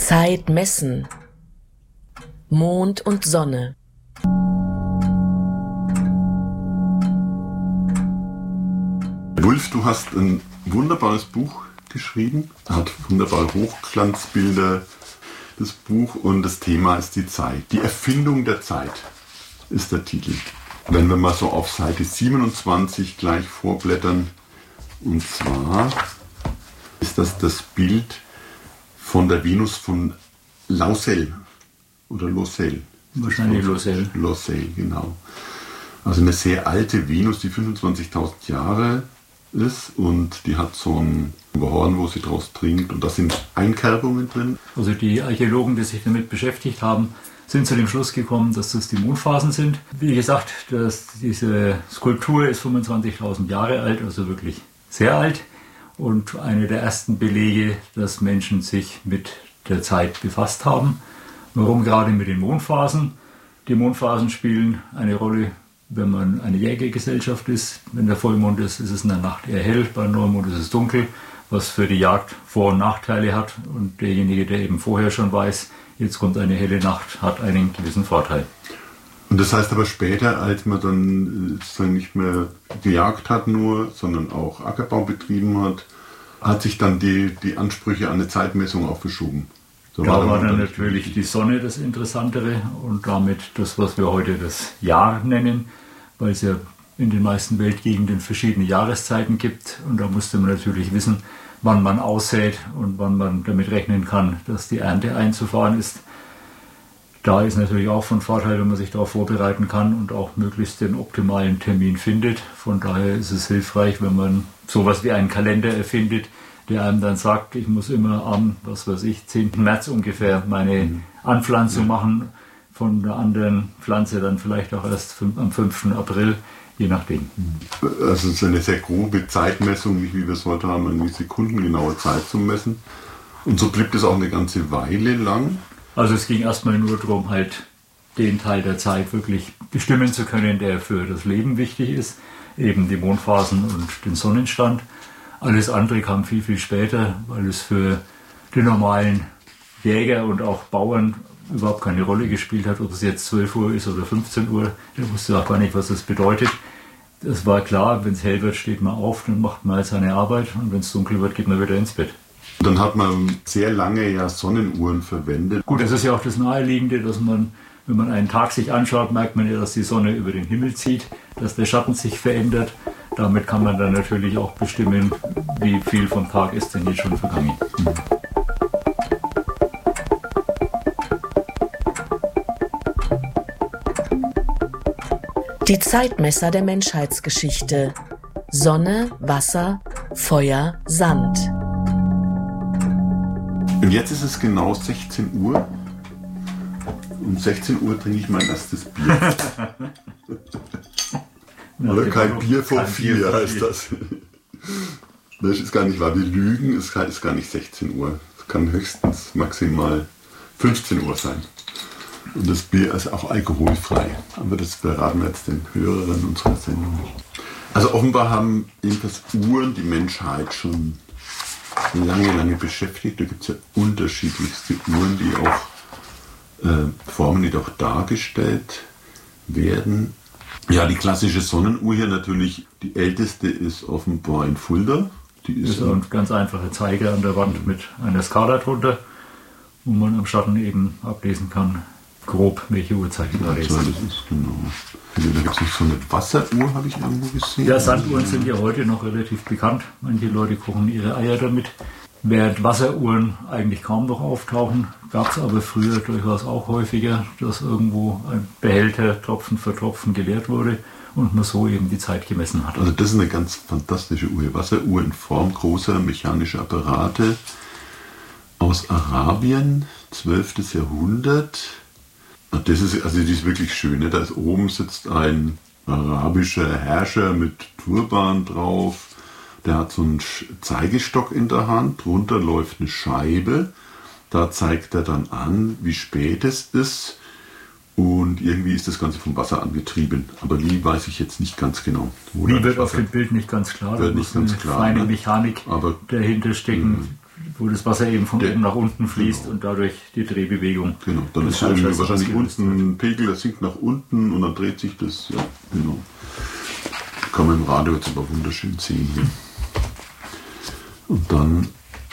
Zeit messen. Mond und Sonne. Wulf, du hast ein wunderbares Buch geschrieben, hat wunderbare Hochglanzbilder, das Buch, und das Thema ist die Zeit. Die Erfindung der Zeit ist der Titel. Wenn wir mal so auf Seite 27 gleich vorblättern, und zwar ist das Bild von der Venus von Lausel oder Losel. Wahrscheinlich Losel. Losel, genau. Also eine sehr alte Venus, die 25.000 Jahre ist, und die hat so ein Horn, wo sie draus trinkt, und da sind Einkerbungen drin. Also die Archäologen, die sich damit beschäftigt haben, sind zu dem Schluss gekommen, dass das die Mondphasen sind. Wie gesagt, diese Skulptur ist 25.000 Jahre alt, also wirklich sehr alt, und eine der ersten Belege, dass Menschen sich mit der Zeit befasst haben. Warum gerade mit den Mondphasen? Die Mondphasen spielen eine Rolle, wenn man eine Jägergesellschaft ist. Wenn der Vollmond ist, ist es in der Nacht eher hell, bei Neumond ist es dunkel, was für die Jagd Vor- und Nachteile hat. Und derjenige, der eben vorher schon weiß, jetzt kommt eine helle Nacht, hat einen gewissen Vorteil. Und das heißt aber später, als man dann nicht mehr gejagt hat nur, sondern auch Ackerbau betrieben hat sich dann die Ansprüche an eine Zeitmessung auch verschoben. Da war dann natürlich die Sonne das Interessantere und damit das, was wir heute das Jahr nennen, weil es ja in den meisten Weltgegenden verschiedene Jahreszeiten gibt, und da musste man natürlich wissen, wann man aussät und wann man damit rechnen kann, dass die Ernte einzufahren ist. Da ist natürlich auch von Vorteil, wenn man sich darauf vorbereiten kann und auch möglichst den optimalen Termin findet. Von daher ist es hilfreich, wenn man sowas wie einen Kalender erfindet, der einem dann sagt, ich muss immer am, 10. März ungefähr meine Anpflanzung machen, von der anderen Pflanze dann vielleicht auch erst am 5. April, je nachdem. Also es ist eine sehr grobe Zeitmessung, nicht wie wir es heute haben, eine sekundengenaue Zeit zu messen. Und so blieb es auch eine ganze Weile lang. Also es ging erstmal nur darum, halt den Teil der Zeit wirklich bestimmen zu können, der für das Leben wichtig ist, eben die Mondphasen und den Sonnenstand. Alles andere kam viel, viel später, weil es für den normalen Jäger und auch Bauern überhaupt keine Rolle gespielt hat, ob es jetzt 12 Uhr ist oder 15 Uhr. Der wusste auch gar nicht, was das bedeutet. Es war klar, wenn es hell wird, steht man auf, dann macht man halt seine Arbeit, und wenn es dunkel wird, geht man wieder ins Bett. Dann hat man sehr lange ja Sonnenuhren verwendet. Gut, das ist ja auch das Naheliegende, dass man, wenn man einen Tag sich anschaut, merkt man ja, dass die Sonne über den Himmel zieht, dass der Schatten sich verändert. Damit kann man dann natürlich auch bestimmen, wie viel vom Tag ist denn jetzt schon vergangen. Die Zeitmesser der Menschheitsgeschichte. Sonne, Wasser, Feuer, Sand. Und jetzt ist es genau 16 Uhr. Um 16 Uhr trinke ich mein erstes Bier. Oder kein Bier vor 4 heißt das. Das ist gar nicht wahr. Wir lügen, es ist gar nicht 16 Uhr. Es kann höchstens maximal 15 Uhr sein. Und das Bier ist auch alkoholfrei. Aber das verraten wir jetzt den Hörern unserer Sendung nicht. Also offenbar haben jedenfalls Uhren die Menschheit schon lange, lange beschäftigt. Da gibt es ja unterschiedlichste Uhren, die auch Formen, die doch dargestellt werden. Ja, die klassische Sonnenuhr hier natürlich, die älteste ist offenbar in Fulda. Die ist ein ganz einfacher Zeiger an der Wand mit einer Skala drunter, wo man am Schatten eben ablesen kann, grob, welche Uhrzeit gerade ist. Das ist genau. Da gibt es noch so eine Wasseruhr, habe ich irgendwo gesehen. Ja, Sanduhren sind ja heute noch relativ bekannt. Manche Leute kochen ihre Eier damit. Während Wasseruhren eigentlich kaum noch auftauchen, gab es aber früher durchaus auch häufiger, dass irgendwo ein Behälter Tropfen für Tropfen geleert wurde und man so eben die Zeit gemessen hat. Also das ist eine ganz fantastische Uhr. Wasseruhr in Form großer mechanischer Apparate aus Arabien, 12. Jahrhundert. Und das ist, also die ist wirklich schön. Ne? Da ist oben sitzt ein arabischer Herrscher mit Turban drauf. Der hat so einen Zeigestock in der Hand, drunter läuft eine Scheibe, da zeigt er dann an, wie spät es ist, und irgendwie ist das Ganze vom Wasser angetrieben. Aber wie, weiß ich jetzt nicht ganz genau. Wie wird auf dem Bild nicht ganz klar, da muss eine feine Mechanik dahinter stecken. wo das Wasser eben von oben nach unten fließt und dadurch die Drehbewegung. Genau, dann ist irgendwie wahrscheinlich unten ein Pegel, der sinkt nach unten und dann dreht sich das. Ja, genau. Kann man im Radio jetzt aber wunderschön sehen hier. Und dann,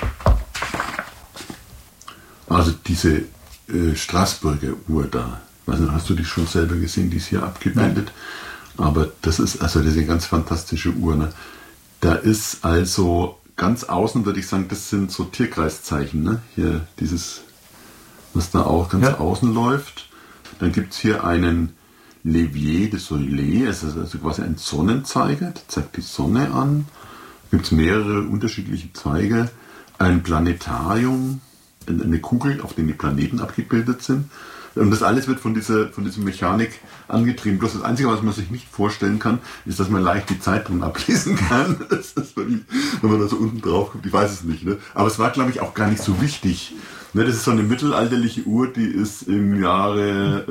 also diese Straßburger Uhr da, also hast du die schon selber gesehen, die ist hier abgebildet. Nein. Aber das ist eine ganz fantastische Uhr. Ne? Da ist also ganz außen, würde ich sagen, das sind so Tierkreiszeichen. Ne? Hier dieses, was da auch ganz außen läuft. Dann gibt es hier einen Levier de Soleil, also quasi ein Sonnenzeiger, der zeigt die Sonne an. Da gibt es mehrere unterschiedliche Zeiger. Ein Planetarium, eine Kugel, auf der die Planeten abgebildet sind. Und das alles wird von dieser Mechanik angetrieben. Bloß das Einzige, was man sich nicht vorstellen kann, ist, dass man leicht die Zeit drin ablesen kann. Das ist wirklich, wenn man da so unten drauf guckt, ich weiß es nicht. Ne? Aber es war, glaube ich, auch gar nicht so wichtig. Ne, das ist so eine mittelalterliche Uhr, die ist im Jahre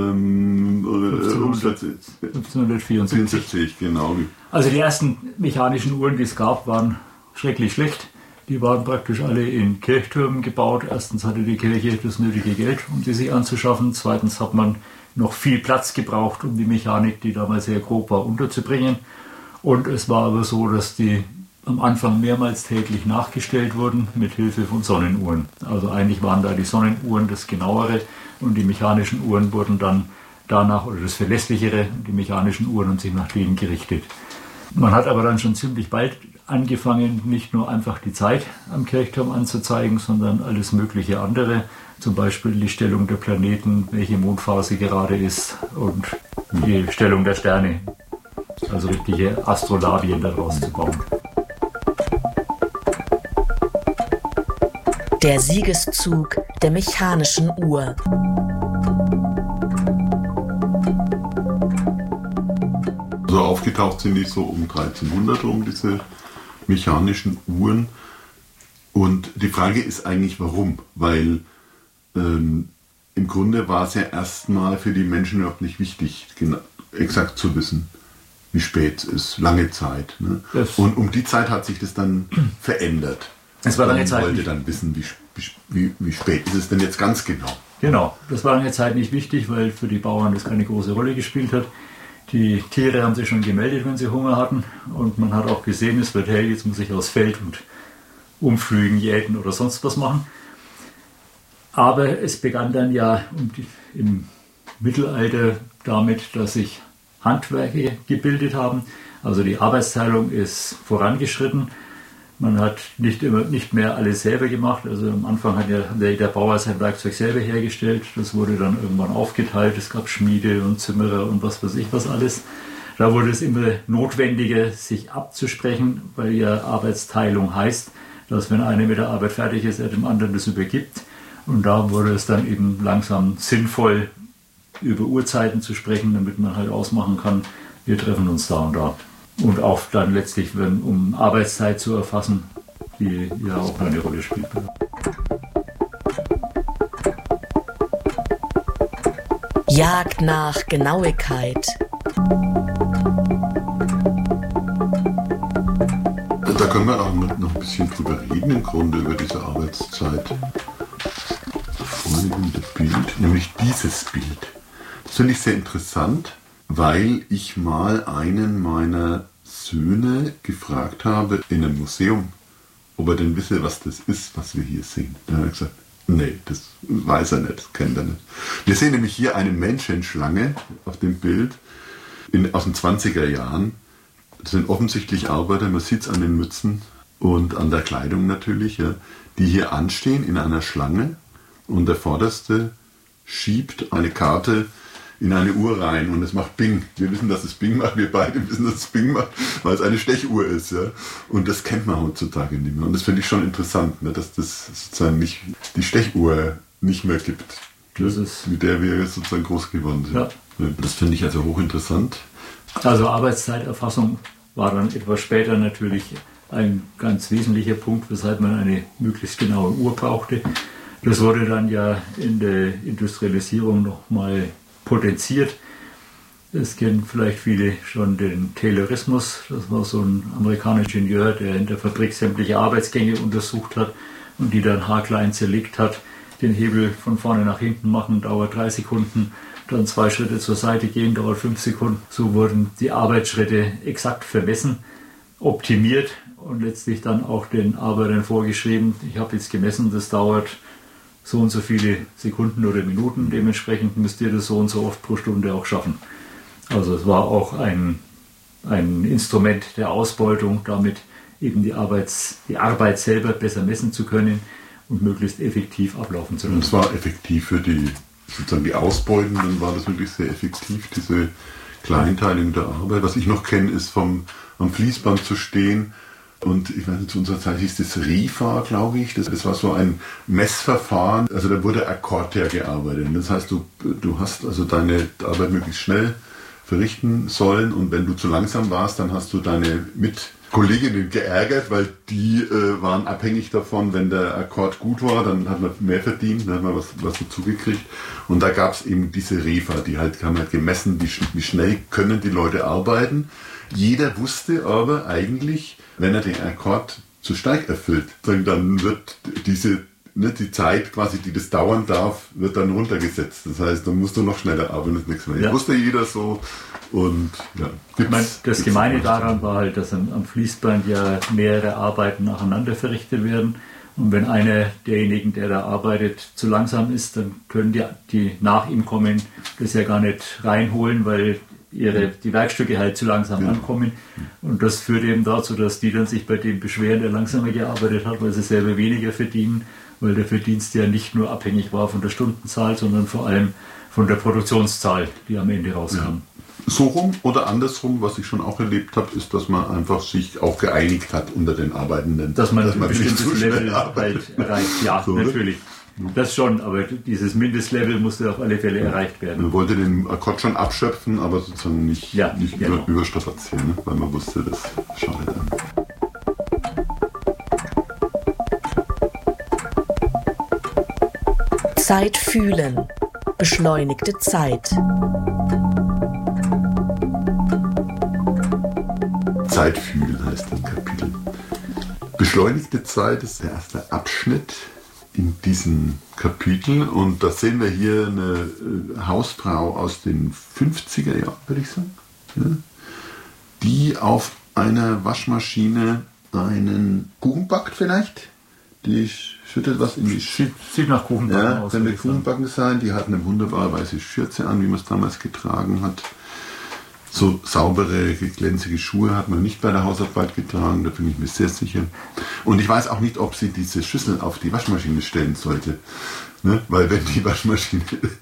1574, genau. Also die ersten mechanischen Uhren, die es gab, waren schrecklich schlecht. Die waren praktisch alle in Kirchtürmen gebaut. Erstens hatte die Kirche das nötige Geld, um die sich anzuschaffen. Zweitens hat man noch viel Platz gebraucht, um die Mechanik, die damals sehr grob war, unterzubringen. Und es war aber so, dass die am Anfang mehrmals täglich nachgestellt wurden mit Hilfe von Sonnenuhren. Also eigentlich waren da die Sonnenuhren das Genauere und die mechanischen Uhren wurden dann danach, oder das Verlässlichere, die mechanischen Uhren haben sich nach denen gerichtet. Man hat aber dann schon ziemlich bald angefangen, nicht nur einfach die Zeit am Kirchturm anzuzeigen, sondern alles mögliche andere. Zum Beispiel die Stellung der Planeten, welche Mondphase gerade ist und die Stellung der Sterne. Also richtige Astrolabien daraus zu bauen. Der Siegeszug der mechanischen Uhr. So aufgetaucht sind die so um 1300 rum, diese mechanischen Uhren. Und die Frage ist eigentlich, warum? Weil im Grunde war es ja erstmal für die Menschen überhaupt nicht wichtig, exakt zu wissen, wie spät es ist, lange Zeit. Ne? Und um die Zeit hat sich das dann verändert. Es war lange Zeit. Man wollte dann wissen, wie spät ist es denn jetzt ganz genau. Genau, das war lange Zeit nicht wichtig, weil für die Bauern das keine große Rolle gespielt hat. Die Tiere haben sich schon gemeldet, wenn sie Hunger hatten. Und man hat auch gesehen, es wird hell, jetzt muss ich aufs Feld und umflügen, jäten oder sonst was machen. Aber es begann dann ja im Mittelalter damit, dass sich Handwerke gebildet haben. Also die Arbeitsteilung ist vorangeschritten. Man hat nicht mehr alles selber gemacht. Also am Anfang hat der Bauer sein Werkzeug selber hergestellt. Das wurde dann irgendwann aufgeteilt. Es gab Schmiede und Zimmerer und was weiß ich was alles. Da wurde es immer notwendiger, sich abzusprechen, weil ja Arbeitsteilung heißt, dass wenn einer mit der Arbeit fertig ist, er dem anderen das übergibt. Und da wurde es dann eben langsam sinnvoll, über Uhrzeiten zu sprechen, damit man halt ausmachen kann, wir treffen uns da und da. Und auch dann letztlich, um Arbeitszeit zu erfassen, die ja auch eine Rolle spielt. Jagd nach Genauigkeit. Da können wir auch noch ein bisschen drüber reden, im Grunde, über diese Arbeitszeit. Folgende Bild, nämlich dieses Bild. Das finde ich sehr interessant, weil ich mal einen meiner Söhne gefragt habe in einem Museum, ob er denn wisse, was das ist, was wir hier sehen. Dann hat er gesagt, nee, das weiß er nicht, das kennt er nicht. Wir sehen nämlich hier eine Menschenschlange auf dem Bild aus den 20er Jahren. Das sind offensichtlich Arbeiter, man sieht es an den Mützen und an der Kleidung natürlich, ja, die hier anstehen in einer Schlange und der Vorderste schiebt eine Karte in eine Uhr rein und es macht Bing. Wir wissen, dass es Bing macht, wir beide wissen, dass es Bing macht, weil es eine Stechuhr ist. Ja? Und das kennt man heutzutage nicht mehr. Und das finde ich schon interessant, ne? Dass das sozusagen nicht die Stechuhr nicht mehr gibt, mit der wir sozusagen groß geworden sind. Ja. Das finde ich also hochinteressant. Also Arbeitszeiterfassung war dann etwas später natürlich ein ganz wesentlicher Punkt, weshalb man eine möglichst genaue Uhr brauchte. Das wurde dann ja in der Industrialisierung nochmal potenziert. Es kennen vielleicht viele schon den Taylorismus. Das war so ein amerikanischer Ingenieur, der in der Fabrik sämtliche Arbeitsgänge untersucht hat, und die dann haarklein zerlegt hat. Den Hebel von vorne nach hinten machen, dauert 3 Sekunden. Dann 2 Schritte zur Seite gehen, dauert 5 Sekunden. So wurden die Arbeitsschritte exakt vermessen, optimiert und letztlich dann auch den Arbeitern vorgeschrieben. Ich habe jetzt gemessen, das dauert so und so viele Sekunden oder Minuten. Dementsprechend müsst ihr das so und so oft pro Stunde auch schaffen. Also es war auch ein Instrument der Ausbeutung, damit eben die Arbeit selber besser messen zu können und möglichst effektiv ablaufen zu lassen. Und es war effektiv für die Ausbeutenden, war das wirklich sehr effektiv, diese Kleinteilung der Arbeit. Was ich noch kenne, ist am Fließband zu stehen. Und ich weiß nicht, zu unserer Zeit hieß das RIFA, glaube ich. Das war so ein Messverfahren. Also da wurde akkordär gearbeitet. Das heißt, du hast also deine Arbeit möglichst schnell verrichten sollen. Und wenn du zu langsam warst, dann hast du deine Mitkolleginnen geärgert, weil die waren abhängig davon, wenn der Akkord gut war, dann hat man mehr verdient, dann hat man was dazu gekriegt. Und da gab es eben diese RIFA, haben halt gemessen, wie schnell können die Leute arbeiten. Jeder wusste aber eigentlich, wenn er den Akkord zu stark erfüllt, dann wird die Zeit quasi, die das dauern darf, wird dann runtergesetzt. Das heißt, dann musst du noch schneller arbeiten, das nächste Mal. Ja. Wusste jeder so. Und ja, das Gemeine daran war halt, dass am Fließband ja mehrere Arbeiten nacheinander verrichtet werden. Und wenn einer derjenigen, der da arbeitet, zu langsam ist, dann können die nach ihm kommen, das ja gar nicht reinholen, weil die Werkstücke halt zu langsam ankommen. Und das führt eben dazu, dass die dann sich bei dem beschweren, der langsamer gearbeitet hat, weil sie selber weniger verdienen, weil der Verdienst ja nicht nur abhängig war von der Stundenzahl, sondern vor allem von der Produktionszahl, die am Ende rauskam. Ja. So rum oder andersrum, was ich schon auch erlebt habe, ist, dass man einfach sich auch geeinigt hat unter den Arbeitenden. Dass man ein bestimmtes Level halt erreicht. Ja, so, natürlich. Das schon, aber dieses Mindestlevel musste auf alle Fälle erreicht werden. Man wollte den Akkord schon abschöpfen, aber sozusagen nicht überstrapazieren, ne? Weil man wusste, das schadet dann. Zeit fühlen. Beschleunigte Zeit. Zeit fühlen heißt das Kapitel. Beschleunigte Zeit ist der erste Abschnitt in diesem Kapitel. Und da sehen wir hier eine Hausfrau aus den 50er Jahren, würde ich sagen, ja, die auf einer Waschmaschine einen Kuchen backt vielleicht. Die schüttet was in die Sieht nach Kuchenbacken aus. Könnte Kuchenbacken sein. Die hat eine wunderbare weiße Schürze an, wie man es damals getragen hat. So saubere, glänzige Schuhe hat man nicht bei der Hausarbeit getragen, da bin ich mir sehr sicher. Und ich weiß auch nicht, ob sie diese Schüssel auf die Waschmaschine stellen sollte. Ne? Weil wenn die Waschmaschine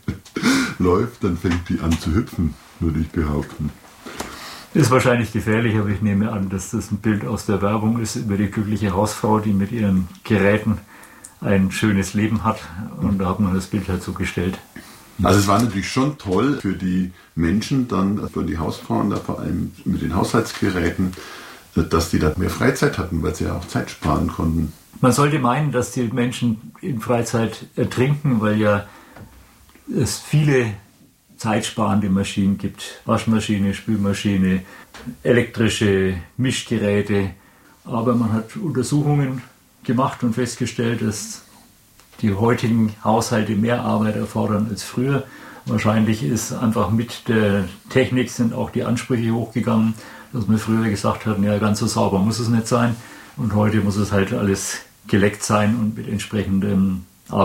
läuft, dann fängt die an zu hüpfen, würde ich behaupten. Ist wahrscheinlich gefährlich, aber ich nehme an, dass das ein Bild aus der Werbung ist über die glückliche Hausfrau, die mit ihren Geräten ein schönes Leben hat. Und da hat man das Bild halt so gestellt. Also es war natürlich schon toll für die Menschen, dann für die Hausfrauen, da vor allem mit den Haushaltsgeräten, dass die da mehr Freizeit hatten, weil sie ja auch Zeit sparen konnten. Man sollte meinen, dass die Menschen in Freizeit ertrinken, weil ja es viele zeitsparende Maschinen gibt. Waschmaschine, Spülmaschine, elektrische Mischgeräte. Aber man hat Untersuchungen gemacht und festgestellt, dass die heutigen Haushalte mehr Arbeit erfordern als früher. Wahrscheinlich ist einfach mit der Technik sind auch die Ansprüche hochgegangen, dass man früher gesagt hat, ja, ganz so sauber muss es nicht sein. Und heute muss es halt alles geleckt sein und mit entsprechendem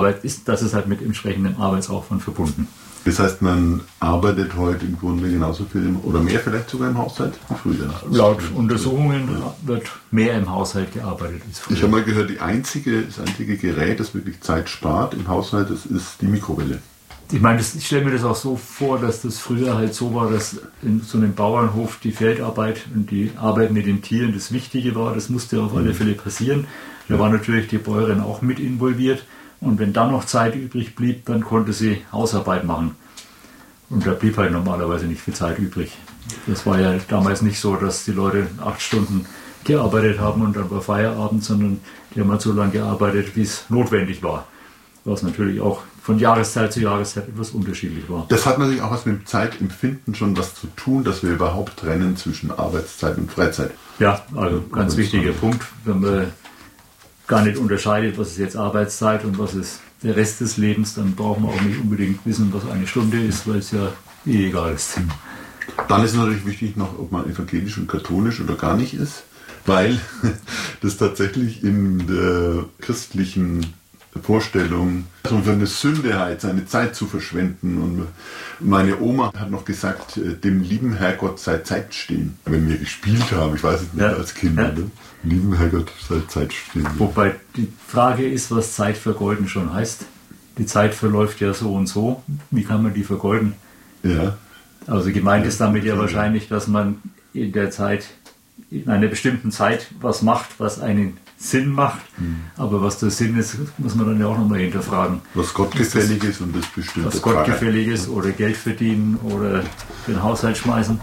mit entsprechendem Arbeitsaufwand verbunden. Das heißt, man arbeitet heute im Grunde genauso viel oder mehr vielleicht sogar im Haushalt wie früher. Laut Untersuchungen wird mehr im Haushalt gearbeitet als früher. Ich habe mal gehört, das einzige Gerät, das wirklich Zeit spart im Haushalt, das ist die Mikrowelle. Ich meine, ich stelle mir das auch so vor, dass das früher halt so war, dass in so einem Bauernhof die Feldarbeit und die Arbeit mit den Tieren das Wichtige war. Das musste auf alle Fälle passieren. Da war natürlich die Bäuerin auch mit involviert. Und wenn dann noch Zeit übrig blieb, dann konnte sie Hausarbeit machen. Und da blieb halt normalerweise nicht viel Zeit übrig. Das war ja damals nicht so, dass die Leute 8 Stunden gearbeitet haben und dann war Feierabend, sondern die haben halt so lange gearbeitet, wie es notwendig war. Was natürlich auch von Jahreszeit zu Jahreszeit etwas unterschiedlich war. Das hat natürlich auch was mit dem Zeitempfinden schon was zu tun, dass wir überhaupt trennen zwischen Arbeitszeit und Freizeit. Ja, also ganz wichtiger Punkt. Wenn man gar nicht unterscheidet, was ist jetzt Arbeitszeit und was ist der Rest des Lebens, dann brauchen wir auch nicht unbedingt wissen, was eine Stunde ist, weil es ja egal ist. Dann ist natürlich wichtig noch, ob man evangelisch und katholisch oder gar nicht ist, weil das tatsächlich in der christlichen Vorstellung für eine Sünde halt, seine Zeit zu verschwenden. Und meine Oma hat noch gesagt, dem lieben Herrgott sei Zeit stehen. Wenn wir gespielt haben, ich weiß es nicht, als Kinder, ne? Lieben Herrgott sei Zeit stehen. Wobei die Frage ist, was Zeit vergeuden schon heißt. Die Zeit verläuft ja so und so. Wie kann man die vergeuden? Ja. Also gemeint ist damit ja wahrscheinlich, dass man in der Zeit, in einer bestimmten Zeit was macht, was einen Sinn macht. Aber was der Sinn ist, muss man dann ja auch nochmal hinterfragen. Was Gott gefällig ist und das bestimmt. Was Gott gefällig ist oder Geld verdienen oder den Haushalt schmeißen.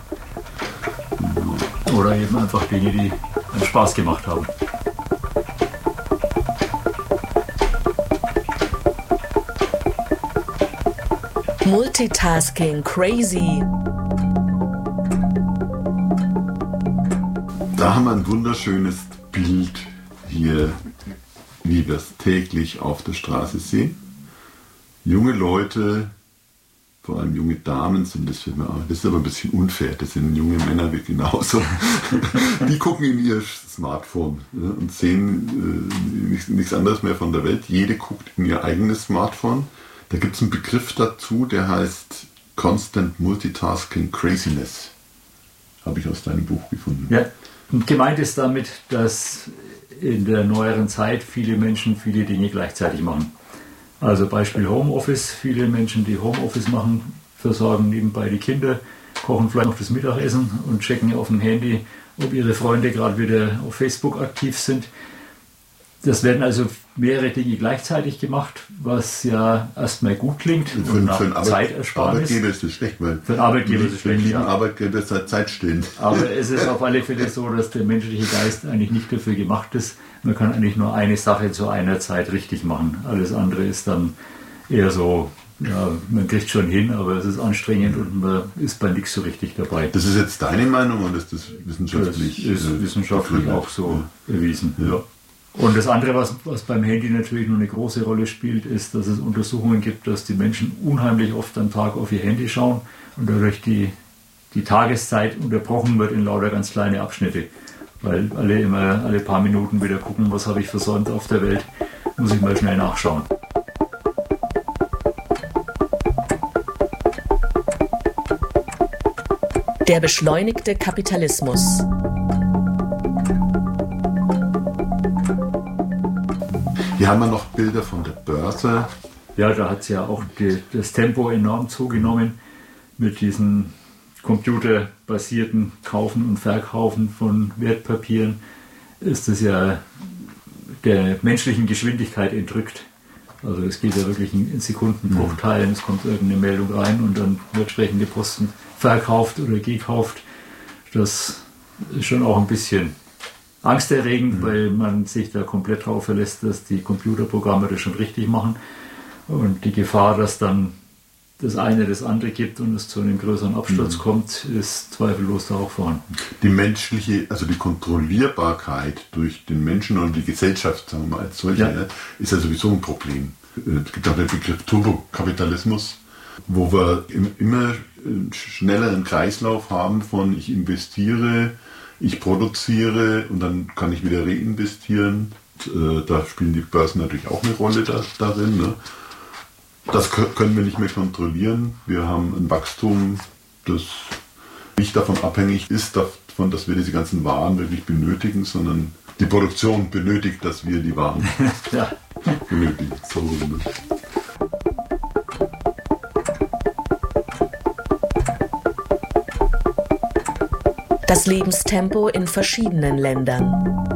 Oder eben einfach Dinge, die einen Spaß gemacht haben. Multitasking crazy. Da haben wir ein wunderschönes Bild hier, wie wir es täglich auf der Straße sehen. Junge Leute, vor allem junge Damen sind das für mich, das ist aber ein bisschen unfair, das sind junge Männer wie genauso. Die gucken in ihr Smartphone, ja, und sehen nichts anderes mehr von der Welt. Jede guckt in ihr eigenes Smartphone. Da gibt es einen Begriff dazu, der heißt Constant Multitasking Craziness. Habe ich aus deinem Buch gefunden. Ja, und gemeint ist damit, dass in der neueren Zeit viele Menschen viele Dinge gleichzeitig machen. Also Beispiel Homeoffice. Viele Menschen, die Homeoffice machen, versorgen nebenbei die Kinder, kochen vielleicht noch das Mittagessen und checken auf dem Handy, ob ihre Freunde gerade wieder auf Facebook aktiv sind. Das werden also mehrere Dinge gleichzeitig gemacht, was ja erstmal gut klingt und nach Zeitersparnis. Arbeitgeber ist das schlecht, weil für den Arbeitgeber ist es schlecht, ja. Arbeitgeber ist halt Zeit stehen. Aber es ist auf alle Fälle so, dass der menschliche Geist eigentlich nicht dafür gemacht ist. Man kann eigentlich nur eine Sache zu einer Zeit richtig machen. Alles andere ist dann eher so, ja, man kriegt schon hin, aber es ist anstrengend und man ist bei nichts so richtig dabei. Das ist jetzt deine Meinung oder ist das wissenschaftlich? Das ist wissenschaftlich auch so erwiesen. Ja. Und das andere, was beim Handy natürlich noch eine große Rolle spielt, ist, dass es Untersuchungen gibt, dass die Menschen unheimlich oft am Tag auf ihr Handy schauen und dadurch die Tageszeit unterbrochen wird in lauter ganz kleine Abschnitte. Weil alle paar Minuten wieder gucken, was habe ich versäumt auf der Welt, muss ich mal schnell nachschauen. Der beschleunigte Kapitalismus. Hier haben wir noch Bilder von der Börse. Ja, da hat es ja auch das Tempo enorm zugenommen mit diesen computerbasierten Kaufen und Verkaufen von Wertpapieren. Ist das ja der menschlichen Geschwindigkeit entrückt. Also es geht ja wirklich in Sekundenbruchteilen, es kommt irgendeine Meldung rein und dann wird entsprechende Posten verkauft oder gekauft. Das ist schon auch ein bisschen angsterregend, weil man sich da komplett drauf verlässt, dass die Computerprogramme das schon richtig machen. Und die Gefahr, dass dann das eine das andere gibt und es zu einem größeren Absturz kommt, ist zweifellos da auch vorhanden. Die menschliche, also die Kontrollierbarkeit durch den Menschen und die Gesellschaft, sagen wir mal als solche, ist ja sowieso ein Problem. Es gibt auch den Begriff Turbokapitalismus, wo wir immer schnelleren Kreislauf haben von ich investiere, ich produziere und dann kann ich wieder reinvestieren. Da spielen die Börsen natürlich auch eine Rolle darin. Ne? Das können wir nicht mehr kontrollieren. Wir haben ein Wachstum, das nicht davon abhängig ist, davon, dass wir diese ganzen Waren wirklich benötigen, sondern die Produktion benötigt, dass wir die Waren benötigen. So, ne? Das Lebenstempo in verschiedenen Ländern.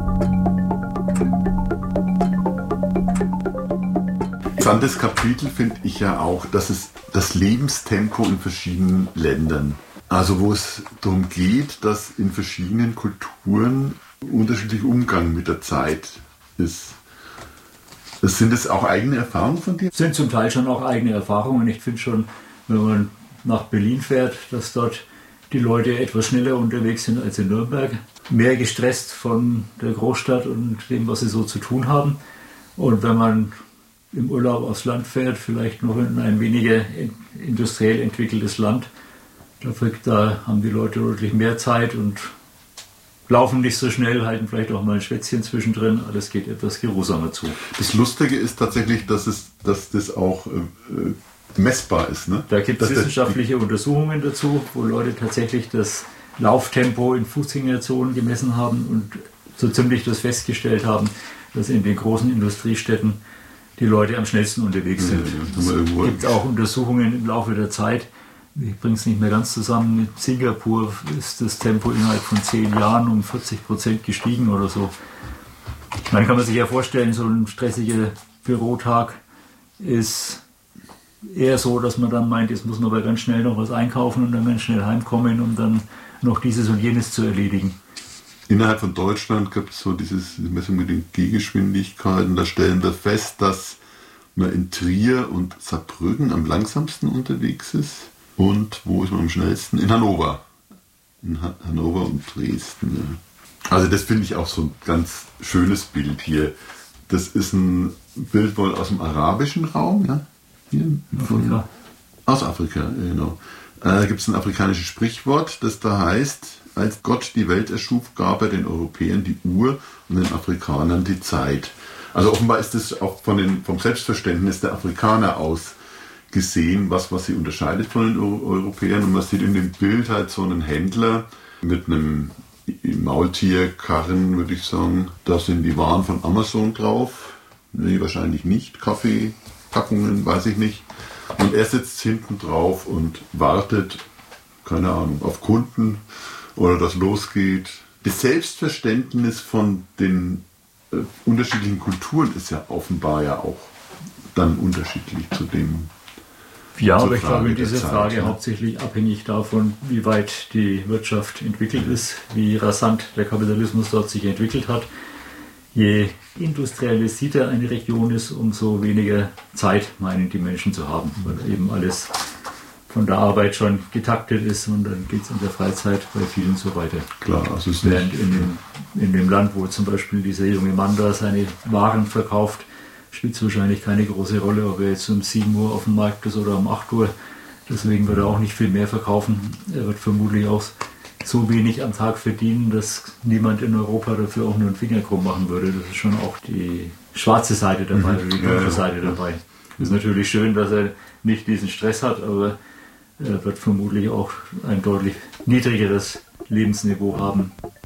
Interessantes Kapitel finde ich ja auch, dass es das Lebenstempo in verschiedenen Ländern, also wo es darum geht, dass in verschiedenen Kulturen unterschiedlicher Umgang mit der Zeit ist. Sind das auch eigene Erfahrungen von dir? Das sind zum Teil schon auch eigene Erfahrungen. Ich finde schon, wenn man nach Berlin fährt, dass dort die Leute etwas schneller unterwegs sind als in Nürnberg mehr gestresst von der Großstadt und dem, was sie so zu tun haben. Und wenn man im Urlaub aufs Land fährt, vielleicht noch in ein weniger industriell entwickeltes Land, da haben die Leute deutlich mehr Zeit und laufen nicht so schnell, halten vielleicht auch mal ein Schwätzchen zwischendrin, alles geht etwas geruhsamer zu. Das Lustige ist tatsächlich, dass das auch messbar ist. Ne? Da gibt es wissenschaftliche Untersuchungen dazu, wo Leute tatsächlich das Lauftempo in Fußgängerzonen gemessen haben und so ziemlich das festgestellt haben, dass in den großen Industriestädten die Leute am schnellsten unterwegs sind. Es gibt auch Untersuchungen im Laufe der Zeit. Ich bringe es nicht mehr ganz zusammen. Mit Singapur ist das Tempo innerhalb von 10 Jahren um 40% gestiegen oder so. Dann kann man sich ja vorstellen, so ein stressiger Bürotag ist eher so, dass man dann meint, jetzt muss man aber ganz schnell noch was einkaufen und dann ganz schnell heimkommen, um dann noch dieses und jenes zu erledigen. Innerhalb von Deutschland gibt es so diese Messung mit den Gehgeschwindigkeiten. Da stellen wir fest, dass man in Trier und Saarbrücken am langsamsten unterwegs ist. Und wo ist man am schnellsten? In Hannover. In Hannover und Dresden. Ja. Also das finde ich auch so ein ganz schönes Bild hier. Das ist ein Bild wohl aus dem arabischen Raum. Ja? Hier Afrika. Aus Afrika, genau. Da gibt es ein afrikanisches Sprichwort, das da heißt: Als Gott die Welt erschuf, gab er den Europäern die Uhr und den Afrikanern die Zeit. Also offenbar ist es auch vom Selbstverständnis der Afrikaner aus gesehen, was sie unterscheidet von den Europäern. Und man sieht in dem Bild halt so einen Händler mit einem Maultierkarren, würde ich sagen. Da sind die Waren von Amazon drauf. Nee, wahrscheinlich nicht. Kaffeepackungen, weiß ich nicht. Und er sitzt hinten drauf und wartet, keine Ahnung, auf Kunden oder dass losgeht. Das Selbstverständnis von den unterschiedlichen Kulturen ist ja offenbar ja auch dann unterschiedlich zu dem. Ja, aber ich glaube, in dieser Frage hauptsächlich abhängig davon, wie weit die Wirtschaft entwickelt ist, wie rasant der Kapitalismus dort sich entwickelt hat. Je industrialisierter eine Region ist, umso weniger Zeit meinen die Menschen zu haben, weil eben alles von der Arbeit schon getaktet ist und dann geht es in der Freizeit bei vielen so weiter. Klar, also ist während in dem Land, wo zum Beispiel dieser junge Mann da seine Waren verkauft, spielt es wahrscheinlich keine große Rolle, ob er jetzt um 7 Uhr auf dem Markt ist oder um 8 Uhr. Deswegen wird er auch nicht viel mehr verkaufen. Er wird vermutlich auch so wenig am Tag verdienen, dass niemand in Europa dafür auch nur einen Finger krumm machen würde. Das ist schon auch die schwarze Seite dabei, oder die dunkle Seite dabei. Es ist natürlich schön, dass er nicht diesen Stress hat, aber er wird vermutlich auch ein deutlich niedrigeres Lebensniveau haben